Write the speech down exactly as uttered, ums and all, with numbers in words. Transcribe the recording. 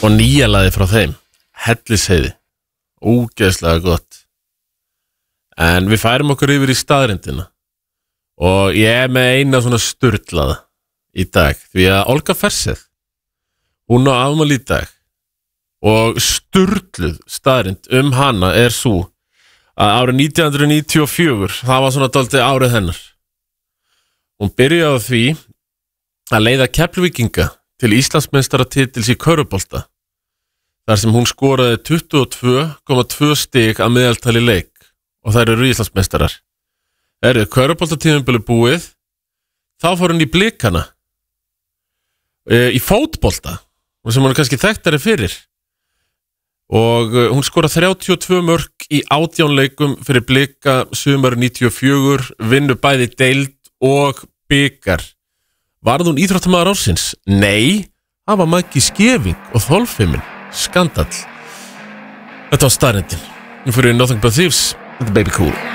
og nýjalaði frá þeim Hellisheiði, ógeðslega gott. En við færum okkur yfir í staðrindina og ég er með eina svona sturlaða í dag, því að Olga Ferseth, hún á afmæli í dag og sturluð staðrind um hana er svo að árið nítján hundruð níutíu og fjögur, það var svona dálítið árið hennar. Hún byrjaði á því að leiða Keflvíkinga til Íslandsmeistaratitils í körfubolta, þar sem hún skoraði tuttugu og tvö komma tvö stig að meðaltali leik og þær eru Íslandsmeistarar. Er þið körfuboltatímabilið búið, þá fór hún í Blikana e, í fótbolta, sem hún er kannski þekktari fyrir. Og hún skoraði þrjátíu og tvö mörk í átján leikum fyrir Blika sumar níutíu og fjögur, vinnu bæði deild og bikar. Varð hún íþróttamaður ársins? Nei, það var Maggi Skeving og Þolfimmin. Skandall. Þetta var staðrindin. Nú fyrir Nothing But Thieves, þetta er Baby Cool.